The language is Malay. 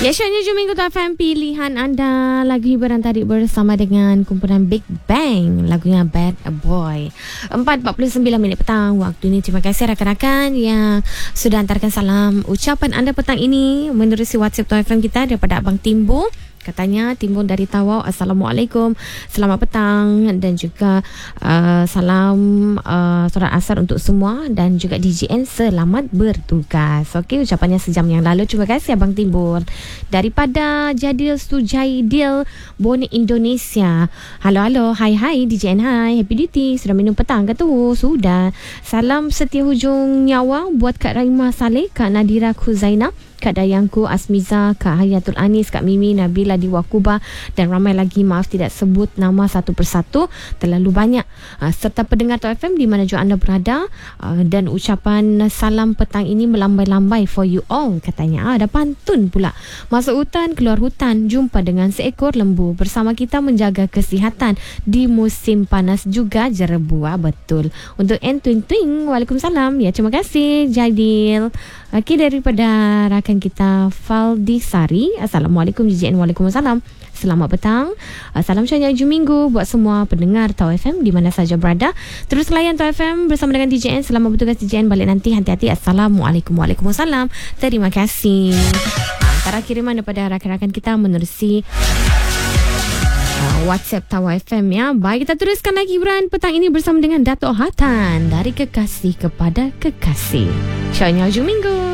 Ya, syarnya Juminggu FM, pilihan anda. Lagu hiburan tadi bersama dengan kumpulan Big Bang, lagunya Bad Boy. 4:49 minit petang waktu ini. Terima kasih rakan-rakan yang sudah hantarkan salam ucapan anda petang ini menerusi WhatsApp Tuan FM kita daripada Abang Timbul. Katanya Timbul dari Tawau. Assalamualaikum, selamat petang. Dan juga salam solat asar untuk semua. Dan juga DJN selamat bertugas. Okey, ucapannya sejam yang lalu. Terima kasih Abang Timbul. Daripada Jadil Sujaidil, Bone Indonesia. Halo, hai DJN, hai, happy duty. Sudah minum petang ke tu? Sudah. Salam setia hujung nyawa buat Kak Raimah Saleh, Kak Nadira Khuzaina, Kak Dayangku Asmiza, Kak Hayatul Anis, Kak Mimi, Nabila di Wakuba dan ramai lagi. Maaf tidak sebut nama satu persatu, terlalu banyak. Serta pendengar Tok FM di mana juga anda berada. Dan ucapan salam petang ini melambai-lambai for you all, katanya. Ada pantun pula. Masuk hutan, keluar hutan, jumpa dengan seekor lembu. Bersama kita menjaga kesihatan di musim panas juga jerebu. Betul. Untuk N Twing Twing, waalaikumsalam. Ya, terima kasih Jadil. Okey, daripada rakan kita Faldi Sari, Assalamualaikum JJN. Waalaikumsalam. Selamat petang. Salam syariah Juminggu buat semua pendengar Tau FM di mana saja berada. Terus layan Tau FM bersama dengan DJN. Selamat bertugas DJN, balik nanti, hati-hati. Assalamualaikum. Waalaikumsalam. Terima kasih. Antara kiriman daripada rakan-rakan kita menerusi WhatsApp Tawau FM ya. Baik, kita teruskan lagi hiburan petang ini bersama dengan Dato' Hatan, dari kekasih kepada kekasih. Syarnya Hujung Minggu.